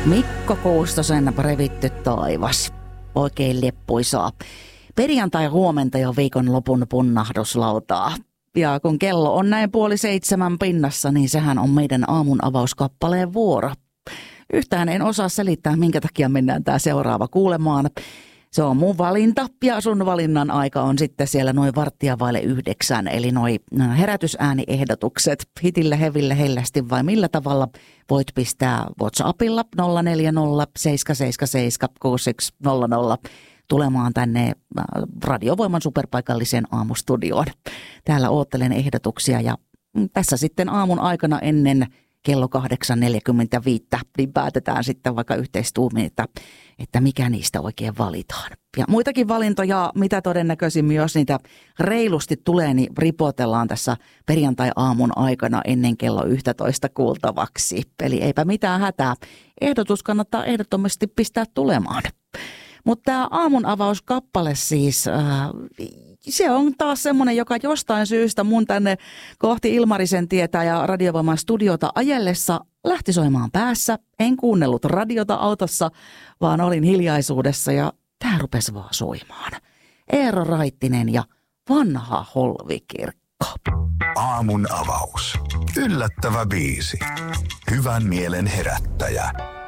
Mikko Kuustosen Revitty taivas. Oikein leppuisaa. Perjantai huomenta jo viikonlopun punnahduslautaa. Ja kun kello on näin 6:30 pinnassa, niin sehän on meidän aamun avauskappaleen vuoro. Yhtään en osaa selittää, minkä takia mennään tää seuraava kuulemaan. Se on mun valinta ja sun valinnan aika on sitten siellä noin 8:45, eli noi herätysääniehdotukset hitille, heville, hellästi vai millä tavalla voit pistää WhatsAppilla 040 777 6100 tulemaan tänne Radiovoiman superpaikalliseen aamustudioon. Täällä oottelen ehdotuksia ja tässä sitten aamun aikana ennen kello 8:45, niin päätetään sitten vaikka yhteistuumiin, että mikä niistä oikein valitaan. Ja muitakin valintoja, mitä todennäköisimmin, jos niitä reilusti tulee, niin ripotellaan tässä perjantai-aamun aikana ennen kello 11 kuultavaksi. Eli eipä mitään hätää. Ehdotus kannattaa ehdottomasti pistää tulemaan. Mutta tämä aamun avauskappale siis, se on taas semmoinen, joka jostain syystä mun tänne kohti Ilmarisen tietä ja Radiovoiman studiota ajellessa lähti soimaan päässä. En kuunnellut radiota autossa, vaan olin hiljaisuudessa ja tää rupesi vaan soimaan. Eero Raittinen ja Vanha Holvikirkko. Aamun avaus. Yllättävä biisi. Hyvän mielen herättäjä.